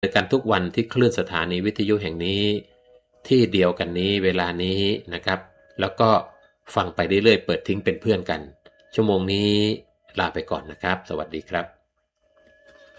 เจอกันทุกวันที่คลื่นสถานีวิทยุแห่งนี้ที่เดียวกันนี้เวลานี้นะครับแล้วก็ฟังไปเรื่อยๆเปิดทิ้งเป็นเพื่อนกันชั่วโมงนี้ลาไปก่อนนะครับสวัสดีครับ